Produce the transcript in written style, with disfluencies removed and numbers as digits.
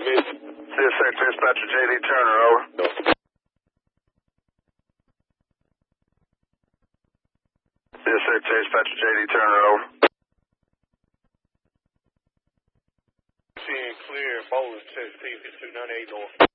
CSX Dispatcher J.D. Turner, over. CSX Dispatcher J.D. Turner, over. Seeing clear, Bowling 16, 5298 north.